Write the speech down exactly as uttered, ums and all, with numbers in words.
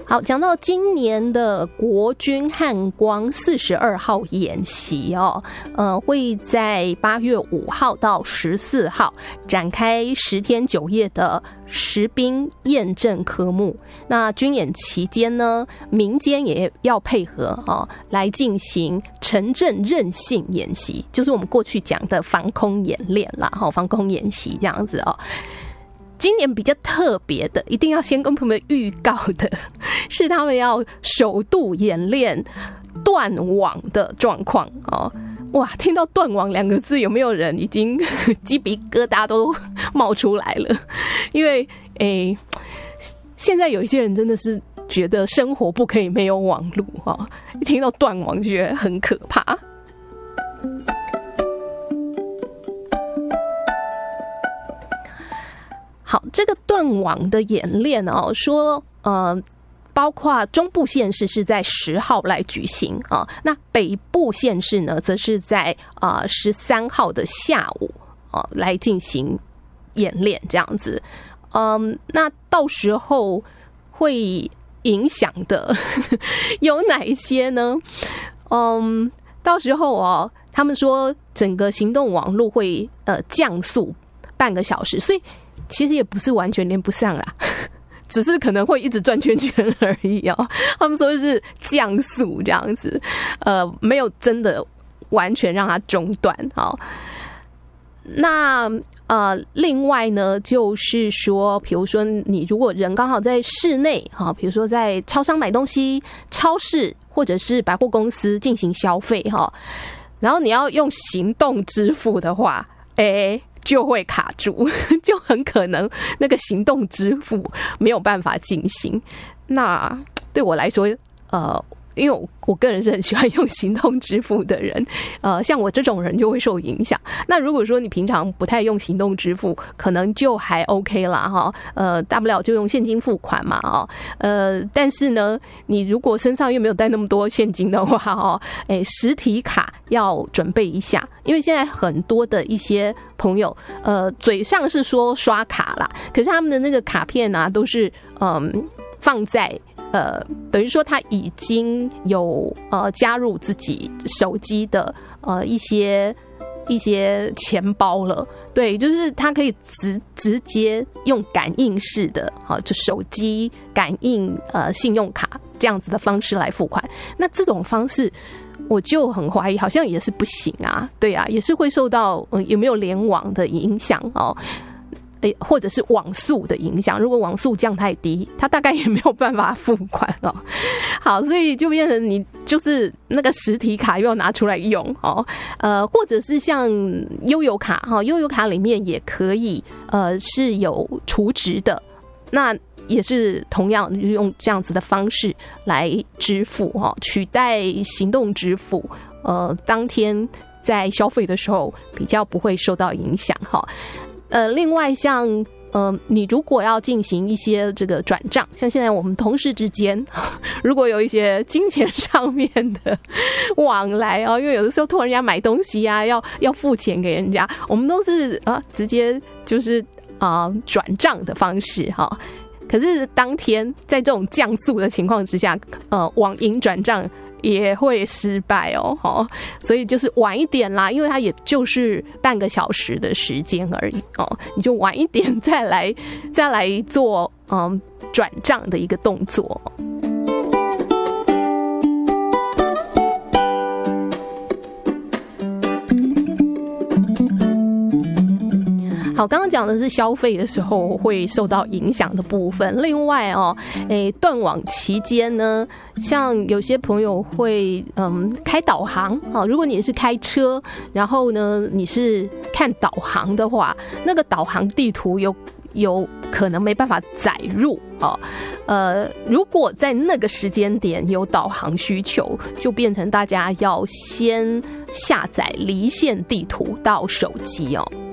好，讲到今年的国军汉光四十二号演习哦，呃，会在八月五号到十四号展开十天九夜的实兵验证科目。那军演期间呢，民间也要配合哦，来进行城镇韧性演习，就是我们过去讲的防空演练啦，哈，防空演习这样子哦。今年比较特别的，一定要先跟朋友们预告的是，他们要首度演练断网的状况哦。哇，听到断网两个字，有没有人已经鸡皮疙瘩都冒出来了？因为诶，现在有一些人真的是觉得生活不可以没有网路哦，一听到断网就觉得很可怕。好，这个断网的演练哦，说呃，包括中部县市是在十号来举行啊，那北部县市呢，则是在啊十三号的下午啊来进行演练，这样子。嗯，那到时候会影响的有哪一些呢？嗯，到时候哦，他们说整个行动网络会呃降速半个小时，所以。其实也不是完全连不上啦，只是可能会一直转圈圈而已哦。他们说是降速这样子，呃，没有真的完全让它中断哦。那呃，另外呢，就是说，比如说你如果人刚好在室内哈，比如说在超商买东西、超市或者是百货公司进行消费哈，然后你要用行动支付的话，哎。就会卡住，就很可能那个行动支付没有办法进行。那对我来说，呃，因为我我个人是很喜欢用行动支付的人，呃，像我这种人就会受影响。那如果说你平常不太用行动支付，可能就还 OK 啦哈，呃，大不了就用现金付款嘛哦，呃，但是呢，你如果身上又没有带那么多现金的话哦，哎，实体卡要准备一下，因为现在很多的一些朋友，呃，嘴上是说刷卡啦，可是他们的那个卡片啊，都是嗯放在。呃，等于说他已经有呃加入自己手机的呃一些一些钱包了，对，就是他可以直直接用感应式的啊，就手机感应呃信用卡这样子的方式来付款。那这种方式我就很怀疑，好像也是不行啊，对啊，也是会受到嗯有没有联网的影响哦。或者是网速的影响，如果网速降太低，它大概也没有办法付款哦。好，所以就变成你就是那个实体卡又要拿出来用哦，呃，或者是像悠游卡哈，悠游卡里面也可以呃是有储值的，那也是同样用这样子的方式来支付哈，取代行动支付，呃，当天在消费的时候比较不会受到影响哈。呃，另外像呃，你如果要进行一些这个转账，像现在我们同事之间，如果有一些金钱上面的往来哦，因为有的时候托人家买东西啊，要要付钱给人家，我们都是啊直接就是啊转账的方式哈。可是当天在这种降速的情况之下，呃，网银转账。也会失败哦，哦，所以就是晚一点啦，因为它也就是半个小时的时间而已哦，你就晚一点再来再来做嗯转账的一个动作。好，刚刚讲的是消费的时候会受到影响的部分。另外哦，诶，断网期间呢，像有些朋友会嗯开导航啊，如果你是开车，然后呢你是看导航的话，那个导航地图有有可能没办法载入哦。呃，如果在那个时间点有导航需求，就变成大家要先下载离线地图到手机哦。